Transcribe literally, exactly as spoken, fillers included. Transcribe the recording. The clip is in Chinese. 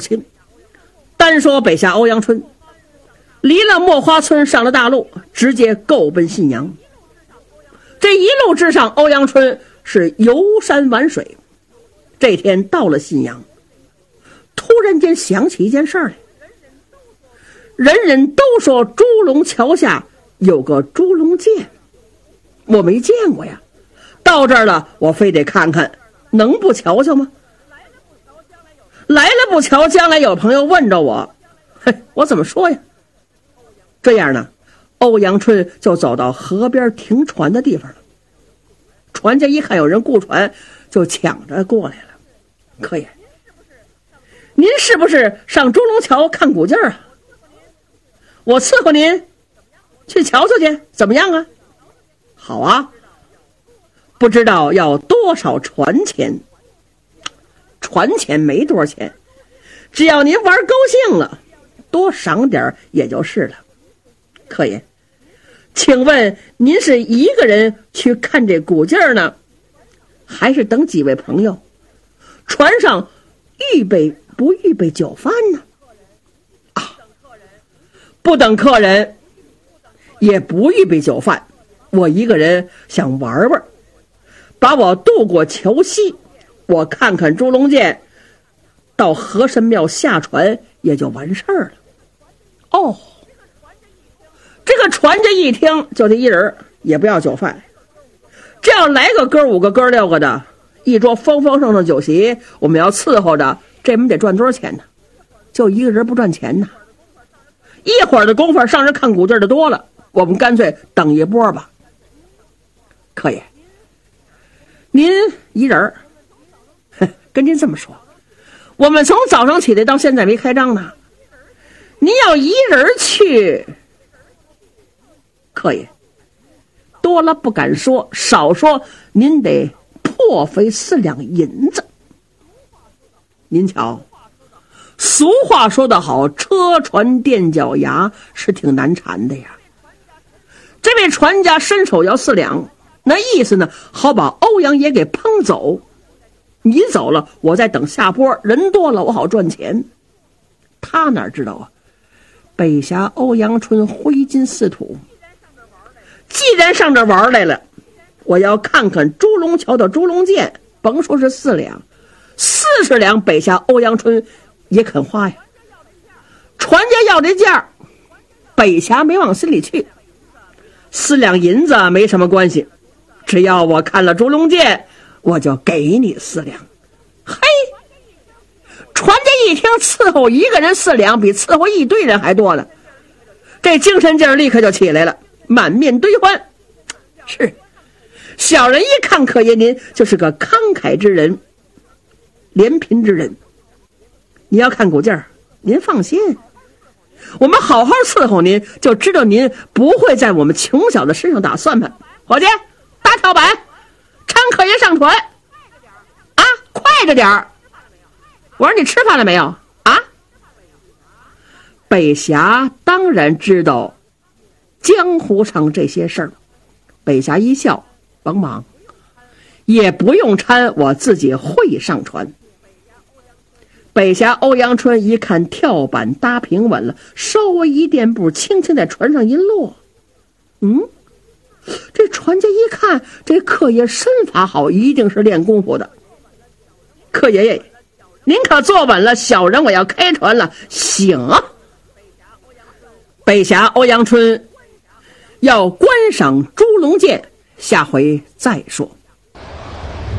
亲。单说北峡欧阳春，离了墨花村，上了大路，直接够奔信阳。这一路之上，欧阳春是游山玩水。这天到了信阳，突然间想起一件事来。人人都说猪龙桥下有个猪龙涧，我没见过呀。到这儿了，我非得看看，能不瞧瞧吗？来了不瞧，将来有朋友问着我，嘿，我怎么说呀？这样呢，欧阳春就走到河边停船的地方了。船家一看有人雇船，就抢着过来了。客爷，您是不是上猪龙桥看古劲儿啊？我伺候您去瞧瞧去，怎么样啊？好啊，不知道要多少船钱？船钱没多少钱，只要您玩高兴了，多赏点也就是了。客爷，请问您是一个人去看这古劲儿呢，还是等几位朋友？船上预备不预备酒饭呢？啊，不等客人，也不预备酒饭，我一个人想玩玩，把我渡过桥西，我看看猪龙涧，到河神庙下船也就完事儿了。哦，这个船家一听就这一人，也不要酒饭，这要来个哥五个哥六个的，一桌丰丰盛盛酒席，我们要伺候着，这我们得赚多少钱呢？就一个人不赚钱呢。一会儿的功夫上这看古劲儿的多了，我们干脆等一波吧。客爷，您一人儿，跟您这么说，我们从早上起来到现在没开张呢。您要一人去，客爷，多了不敢说，少说您得破费四两银子。您瞧，俗话说得好，车船垫脚牙是挺难缠的呀。这位船家伸手要四两，那意思呢，好把欧阳爷给碰走。你走了，我再等下波，人多了我好赚钱。他哪知道啊，北峡欧阳春挥金似土，既然上这玩来了，我要看看猪龙桥的猪龙涧，甭说是四两，四十两北峡欧阳春也肯花呀。船家要这价，北峡没往心里去，四两银子没什么关系，只要我看了猪龙涧，我就给你四两。嘿，船家一听伺候一个人四两，比伺候一堆人还多呢，这精神劲儿立刻就起来了，满面堆欢。是，小人一看客爷您就是个慷慨之人，怜贫之人。你要看古劲儿，您放心，我们好好伺候您，就知道您不会在我们穷小子身上打算盘。伙计，搭跳板，搀客爷上船啊，快着点儿。我说你吃饭了没有啊？北峡当然知道江湖上这些事儿，北峡一笑，甭忙，也不用搀，我自己会上船。北峡欧阳春一看跳板搭平稳了，稍微一垫步，轻轻在船上一落。嗯，这船家一看这客爷身法好，一定是练功夫的。客爷爷，您可坐稳了，小人我要开船了。行。北峡欧阳春要观赏猪龙涧，下回再说。